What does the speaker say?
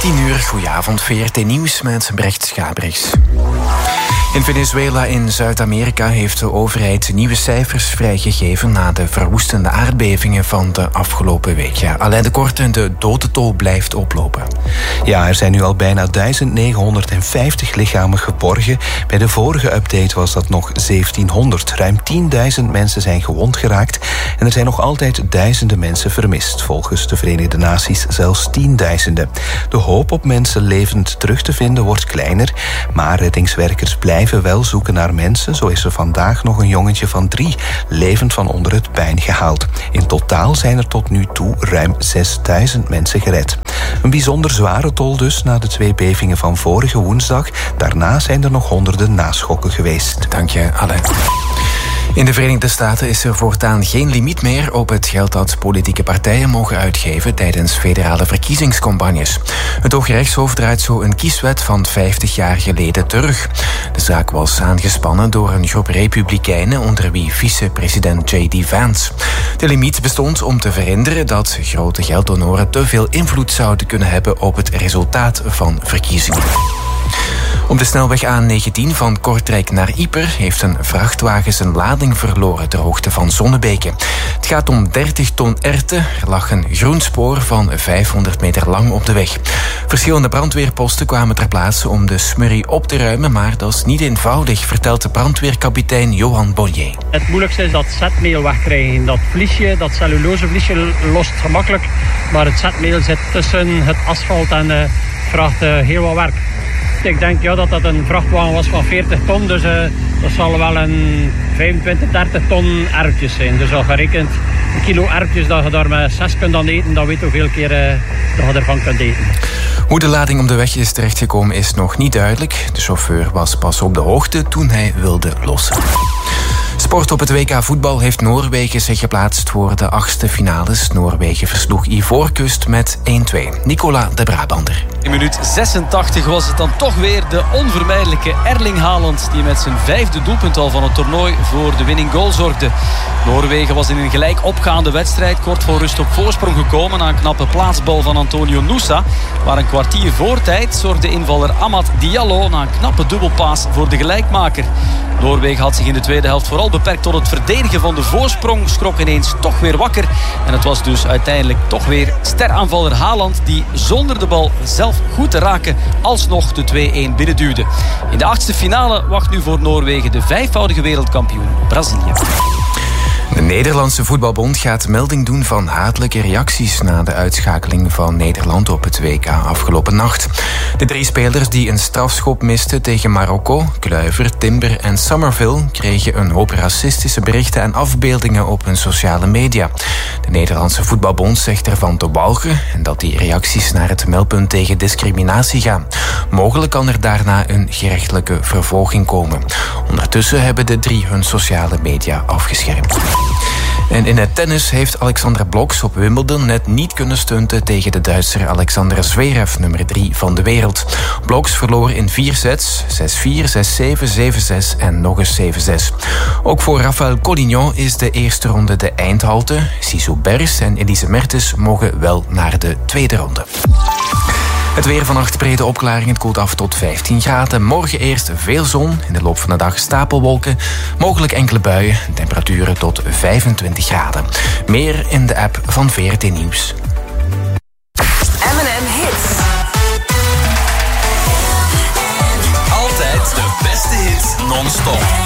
10:00, goedenavond, VRT Nieuws met Brecht Schabrichs. In Venezuela in Zuid-Amerika heeft de overheid nieuwe cijfers vrijgegeven na de verwoestende aardbevingen van de afgelopen week. Ja, Alain de Korte, de dodental blijft oplopen. Ja, er zijn nu al bijna 1950 lichamen geborgen. Bij de vorige update was dat nog 1700. Ruim 10.000 mensen zijn gewond geraakt en er zijn nog altijd duizenden mensen vermist. Volgens de Verenigde Naties zelfs tienduizenden. De hoop op mensen levend terug te vinden wordt kleiner, maar reddingswerkers blijven wel zoeken naar mensen. Zo is er vandaag nog een jongetje van 3 levend van onder het puin gehaald. In totaal zijn er tot nu toe ruim 6000 mensen gered. Een bijzonder zware tol dus na de 2 bevingen van vorige woensdag. Daarna zijn er nog honderden naschokken geweest. Dank je, Alain. In de Verenigde Staten is er voortaan geen limiet meer op het geld dat politieke partijen mogen uitgeven tijdens federale verkiezingscampagnes. Het Hooggerechtshof draait zo een kieswet van 50 jaar geleden terug. De zaak was aangespannen door een groep republikeinen, onder wie vicepresident J.D. Vance. De limiet bestond om te verhinderen dat grote gelddonoren te veel invloed zouden kunnen hebben op het resultaat van verkiezingen. Op de snelweg A19 van Kortrijk naar Ieper heeft een vrachtwagen zijn lading verloren ter hoogte van Zonnebeke. Het gaat om 30 ton erwten. Er lag een groen spoor van 500 meter lang op de weg. Verschillende brandweerposten kwamen ter plaatse om de smurrie op te ruimen, maar dat is niet eenvoudig, vertelt de brandweerkapitein Johan Bollier. Het moeilijkste is dat zetmeel wegkrijgen. Dat vliesje, dat cellulosevliesje lost gemakkelijk, maar het zetmeel zit tussen het asfalt en vraagt heel wat werk. Ik denk dat een vrachtwagen was van 40 ton, dus dat zal wel een 25, 30 ton erwtjes zijn. Dus al gerekend een kilo erwtjes dat je daar met 6 kunt aan eten, dan weet je hoeveel keer dat je ervan kunt eten. Hoe de lading op de weg is terechtgekomen is nog niet duidelijk. De chauffeur was pas op de hoogte toen hij wilde lossen. Sport op het WK voetbal heeft Noorwegen zich geplaatst voor de 8e finales. Noorwegen versloeg Ivoorkust met 1-2. Nicola de Brabander. In minuut 86 was het dan toch weer de onvermijdelijke Erling Haaland die met zijn 5e doelpunt al van het toernooi voor de winning goal zorgde. Noorwegen was in een gelijk opgaande wedstrijd kort voor rust op voorsprong gekomen na een knappe plaatsbal van Antonio Nusa. Maar een kwartier voor tijd zorgde invaller Amad Diallo na een knappe dubbelpaas voor de gelijkmaker. Noorwegen had zich in de tweede helft vooral beperkt tot het verdedigen van de voorsprong, schrok ineens toch weer wakker. En het was dus uiteindelijk toch weer steraanvaller Haaland die zonder de bal zelf goed te raken alsnog de 2-1 binnenduwde. In de 8e finale wacht nu voor Noorwegen de 5-voudige wereldkampioen Brazilië. De Nederlandse Voetbalbond gaat melding doen van hatelijke reacties na de uitschakeling van Nederland op het WK afgelopen nacht. De 3 spelers die een strafschop misten tegen Marokko, Kluivert, Timber en Summerville, kregen een hoop racistische berichten en afbeeldingen op hun sociale media. De Nederlandse Voetbalbond zegt ervan te walgen en dat die reacties naar het meldpunt tegen discriminatie gaan. Mogelijk kan er daarna een gerechtelijke vervolging komen. Ondertussen hebben de 3 hun sociale media afgeschermd. En in het tennis heeft Alexandra Bloks op Wimbledon net niet kunnen stunten tegen de Duitser Alexander Zverev, nummer 3 van de wereld. Bloks verloor in 4 sets, 6-4, 6-7, 7-6 en nog eens 7-6. Ook voor Rafael Collignon is de eerste ronde de eindhalte. Sissou Bers en Elise Mertens mogen wel naar de tweede ronde. Het weer vannacht brede opklaring, het koelt af tot 15 graden. Morgen eerst veel zon, in de loop van de dag stapelwolken. Mogelijk enkele buien, temperaturen tot 25 graden. Meer in de app van VRT Nieuws. M&M Hits. Altijd de beste hits non-stop.